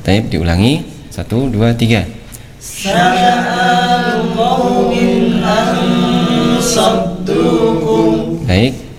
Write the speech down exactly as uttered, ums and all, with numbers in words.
Taib, diulangi. Satu, dua, tiga. Sya'anu qawmin an saddukum. Baik.